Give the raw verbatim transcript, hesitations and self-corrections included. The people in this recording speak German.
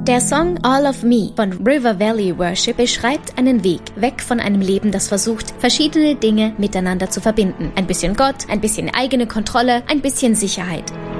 Der Song All of Me von River Valley Worship beschreibt einen Weg weg von einem Leben, das versucht, verschiedene Dinge miteinander zu verbinden. Ein bisschen Gott, ein bisschen eigene Kontrolle, ein bisschen Sicherheit.